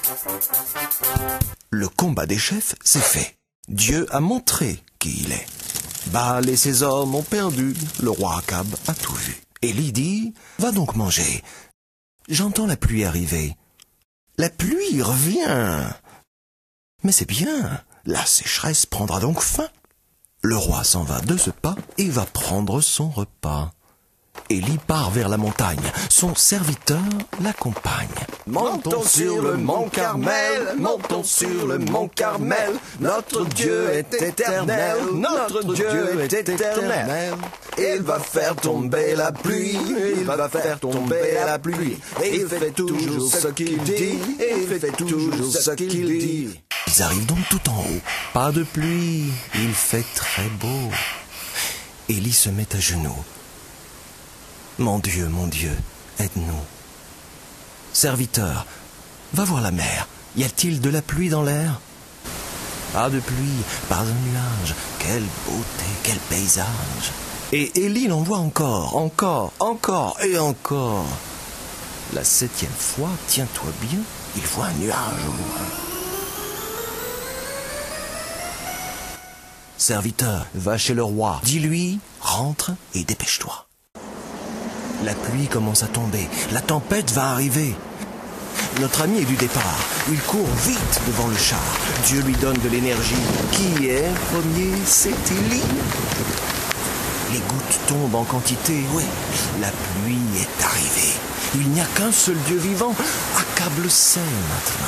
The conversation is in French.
Le combat des chefs, c'est fait. Dieu a montré qui il est. Baal et ses hommes ont perdu. Le roi Akab a tout vu. Élie dit, va donc manger. J'entends la pluie arriver. La pluie revient. Mais c'est bien. La sécheresse prendra donc fin. Le roi s'en va de ce pas et va prendre son repas. Élie part vers la montagne. Son serviteur l'accompagne. Montons sur le mont Carmel, montons sur le mont Carmel. Notre Dieu est éternel, notre Dieu est éternel. Il va faire tomber la pluie, il va faire tomber la pluie. Il fait toujours ce qu'il dit, il fait toujours ce qu'il dit. Ils arrivent donc tout en haut. Pas de pluie, il fait très beau. Élie se met à genoux. Mon Dieu, aide-nous. Serviteur, va voir la mer. Y a-t-il de la pluie dans l'air? Pas de pluie, pas un nuage. Quelle beauté, quel paysage. Et Élie l'envoie encore et encore. La 7e fois, tiens-toi bien, il voit un nuage au loin. Serviteur, va chez le roi. Dis-lui, rentre et dépêche-toi. La pluie commence à tomber. La tempête va arriver. Notre ami est du départ. Il court vite devant le char. Dieu lui donne de l'énergie. Qui est premier? C'est Élie. Les gouttes tombent en quantité. Oui, la pluie est arrivée. Il n'y a qu'un seul Dieu vivant. Akab le sait maintenant.